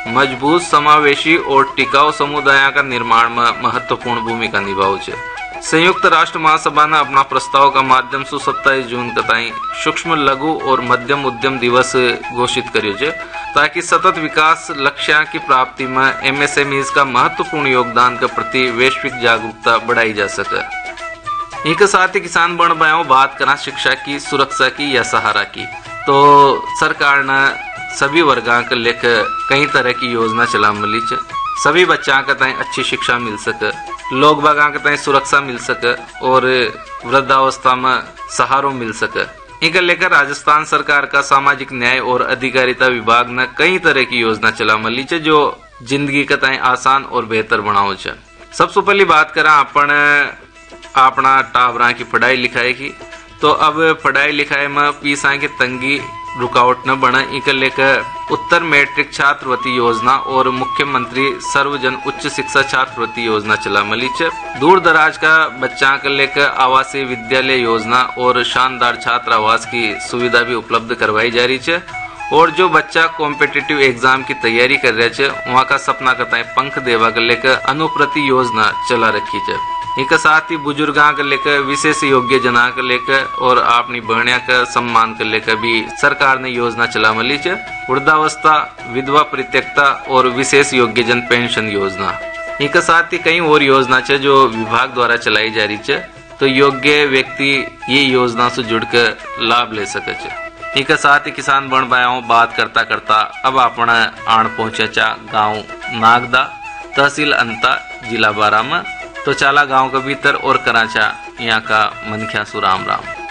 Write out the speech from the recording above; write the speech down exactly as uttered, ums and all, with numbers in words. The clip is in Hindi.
मजबूत, समावेशी और टिकाऊ समुदाय का निर्माण में महत्वपूर्ण भूमिका निभाव छे। संयुक्त राष्ट्र महासभा ने अपना प्रस्ताव का माध्यम से सत्ताईस जून ताई सूक्ष्म, लघु और मध्यम उद्यम दिवस घोषित कर्यो छे, ताकि सतत विकास लक्ष्य की प्राप्ति में एमएसएमईज का महत्वपूर्ण योगदान के प्रति वैश्विक जागरूकता बढ़ाई जा सके। इनके साथ ही किसान बन भाइयों बात करा शिक्षा की, सुरक्षा की या सहारा की, तो सरकार ने सभी वर्गों के लेकर कई तरह की योजना चला मिली छे। सभी बच्चा के ताई अच्छी शिक्षा मिल सके, लोग बागा के ताई सुरक्षा मिल सके और वृद्धावस्था में सहारो मिल सके। इनके लेकर राजस्थान सरकार का सामाजिक न्याय और अधिकारिता विभाग ने कई तरह की योजना चला मिली छे, जो जिंदगी के ताई आसान और बेहतर बनाओ छे। सबसे पहली बात करा अपन अपना टाबरा की पढ़ाई लिखाई की, तो अब पढ़ाई लिखाई में पीसा की तंगी रुकावट न बने, इके लेकर उत्तर मैट्रिक छात्रवृत्ति योजना और मुख्यमंत्री सर्वजन उच्च शिक्षा छात्रवृत्ति योजना चला मिली छे। दूर दराज का बच्चा के लेकर आवासीय विद्यालय योजना और शानदार छात्र आवास की सुविधा भी उपलब्ध करवाई जा रही है। और जो बच्चा कॉम्पिटिटिव एग्जाम की तैयारी कर रहे छे, वहाँ का सपना का पंख देवा के लेकर अनुप्रति योजना चला रखी है। एक साथ ही बुजुर्गा के लेकर, विशेष योग्य जना के लेकर और अपनी बहनिया का सम्मान के लेकर भी सरकार ने योजना चला मिली है। वृद्धावस्था, विधवा परित्यक्ता और विशेष योग्य जन पेंशन योजना, एक साथ ही कई और योजना है जो विभाग द्वारा चलाई जा रही है, तो योग्य व्यक्ति ये योजना से जुड़कर लाभ ले सके। एक साथ ही किसान बन भाइयों बात करता करता अब अपना आण पहुंचे चा गाँव नागदा, तहसील अंता, जिला बारा में। तो चाला गांव के भीतर और कराचा यहाँ का मनख्या सु राम राम।